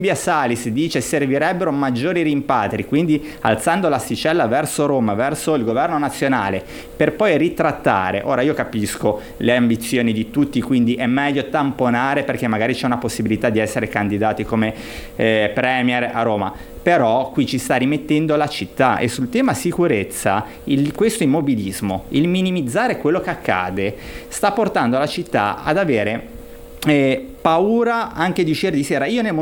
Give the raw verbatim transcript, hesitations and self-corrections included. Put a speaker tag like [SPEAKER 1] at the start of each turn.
[SPEAKER 1] Via Salis dice servirebbero maggiori rimpatri, quindi alzando l'asticella verso Roma, verso il governo nazionale, per poi ritrattare. Ora io capisco le ambizioni di tutti, quindi è meglio tamponare perché magari c'è una possibilità di essere candidati come eh, premier a Roma, però qui ci sta rimettendo la città. E sul tema sicurezza, il, questo immobilismo, il minimizzare quello che accade, sta portando la città ad avere eh, paura anche di uscire di sera. Io nel